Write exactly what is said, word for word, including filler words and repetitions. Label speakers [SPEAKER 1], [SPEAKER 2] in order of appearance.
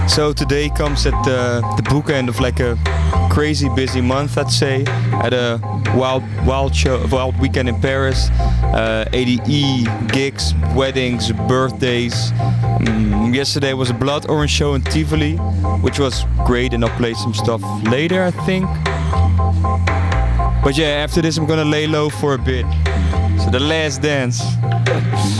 [SPEAKER 1] So today comes at the, the bookend of like a crazy busy month, I'd say. At a wild, wild show, wild weekend in Paris. Uh, A D E, gigs, weddings, birthdays. Um, yesterday was a Blood Orange show in Tivoli, which was great, and I'll play some stuff later, I think. But yeah, after this I'm gonna lay low for a bit. So the last dance.